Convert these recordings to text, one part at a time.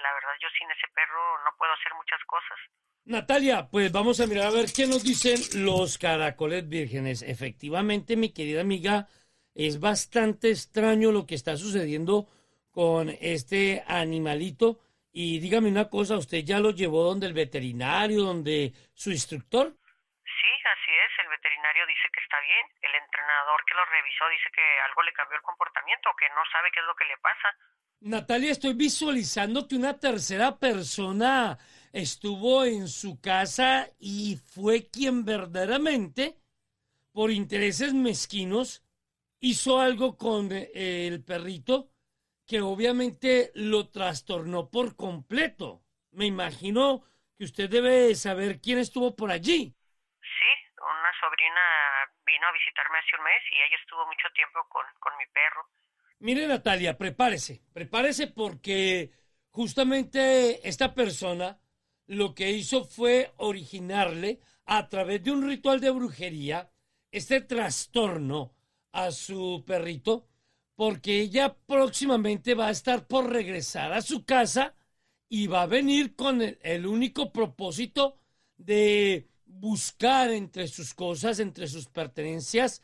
la verdad yo sin ese perro no puedo hacer muchas cosas. Natalia, pues vamos a mirar a ver qué nos dicen los caracoles vírgenes. Efectivamente, mi querida amiga, es bastante extraño lo que está sucediendo con este animalito. Y dígame una cosa, ¿usted ya lo llevó donde el veterinario, donde su instructor? Sí, así es, el veterinario dice que está bien, el entrenador que lo revisó dice que algo le cambió el comportamiento, que no sabe qué es lo que le pasa. Natalia, estoy visualizando que una tercera persona estuvo en su casa y fue quien verdaderamente, por intereses mezquinos, hizo algo con el perrito que obviamente lo trastornó por completo. Me imagino que usted debe saber quién estuvo por allí. Sí, una sobrina vino a visitarme hace un mes y ella estuvo mucho tiempo con mi perro. Mire, Natalia, prepárese porque justamente esta persona lo que hizo fue originarle a través de un ritual de brujería este trastorno a su perrito, porque ella próximamente va a estar por regresar a su casa y va a venir con el único propósito de buscar entre sus cosas, entre sus pertenencias,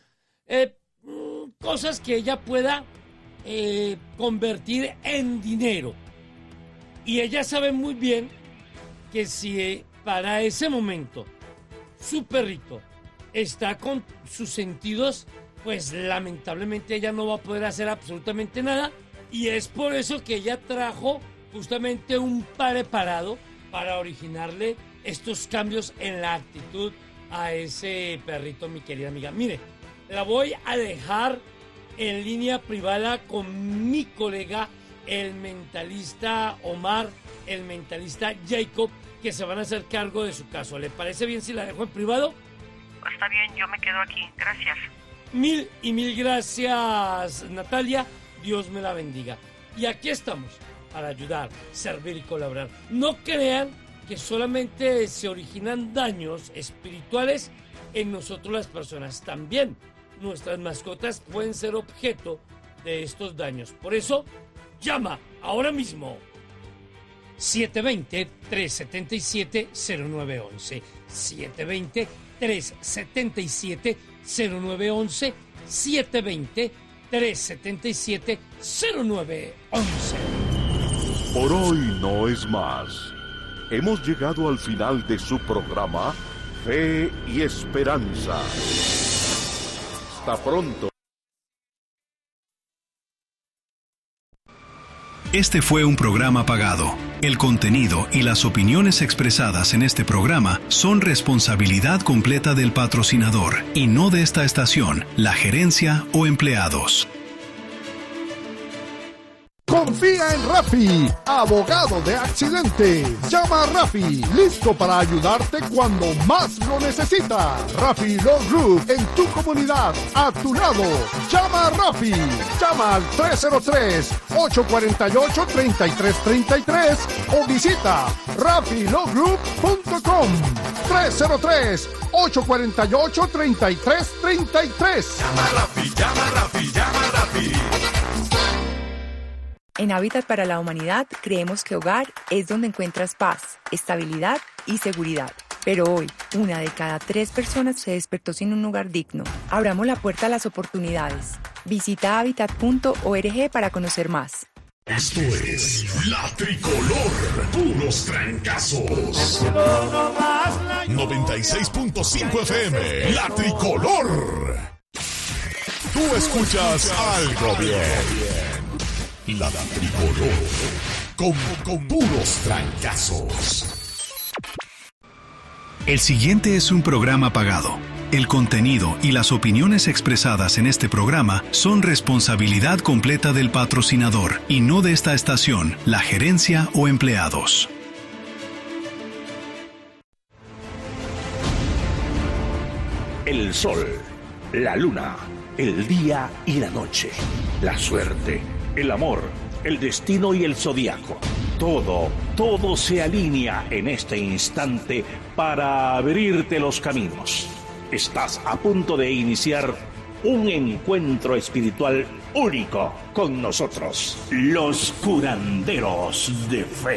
cosas que ella pueda convertir en dinero. Y ella sabe muy bien que si para ese momento su perrito está con sus sentidos, pues lamentablemente ella no va a poder hacer absolutamente nada, y es por eso que ella trajo justamente un preparado para originarle estos cambios en la actitud a ese perrito, mi querida amiga. Mire, la voy a dejar en línea privada con mi colega, el mentalista Omar, el mentalista Jacob, que se van a hacer cargo de su caso. ¿Le parece bien si la dejo en privado? Está bien, yo me quedo aquí, gracias. Mil gracias, Natalia. Dios me la bendiga. Y aquí estamos para ayudar, servir y colaborar. No crean que solamente se originan daños espirituales en nosotros las personas. También nuestras mascotas pueden ser objeto de estos daños. Por eso, llama ahora mismo. 720-377-0911. 720-377-0911. 720-377-0911. Por hoy no es más. Hemos llegado al final de su programa Fe y Esperanza. Hasta pronto. Este fue un programa pagado. El contenido y las opiniones expresadas en este programa son responsabilidad completa del patrocinador y no de esta estación, la gerencia o empleados. Confía en Rafi, abogado de accidente. Llama a Rafi, listo para ayudarte cuando más lo necesitas. Rafi Law Group, en tu comunidad, a tu lado. Llama a Rafi. Llama al 303-848-3333 o visita rafilawgroup.com. 303-848-3333. Llama a Rafi, llama a Rafi, llama a Rafi. En Hábitat para la Humanidad creemos que hogar es donde encuentras paz, estabilidad y seguridad. Pero hoy, 1 de cada 3 personas se despertó sin un hogar digno. Abramos la puerta a las oportunidades. Visita habitat.org para conocer más. Esto es La Tricolor, puros trancazos. 96.5 FM, La Tricolor. Tú escuchas algo bien. La Tricolor, con puros trancazos. El siguiente es un programa pagado. El contenido y las opiniones expresadas en este programa son responsabilidad completa del patrocinador y no de esta estación, la gerencia o empleados. El sol, la luna, el día y la noche, la suerte, el amor, el destino y el zodiaco. Todo se alinea en este instante para abrirte los caminos. Estás a punto de iniciar un encuentro espiritual único con nosotros, los curanderos de fe.